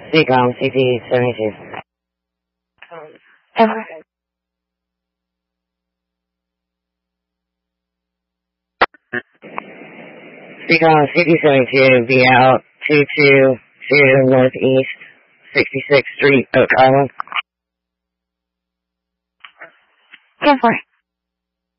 CCOM CT-72. Over. CCOM CT-72, be out 222 Northeast 66th Street, Oak Island. Go for it.